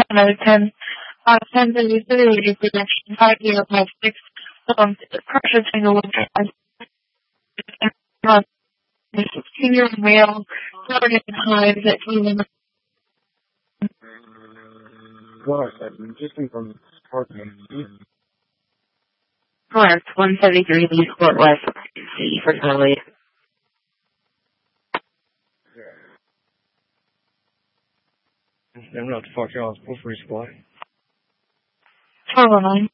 another 10. 1033 projection 5056. Pressure single drive. 16-year-old male, started in hives at 21. Gosh, I'm just from Parkman. Correct. 173 East Court West. C for Charlie. I'm not the fuck y'all. Full free supply. 1209.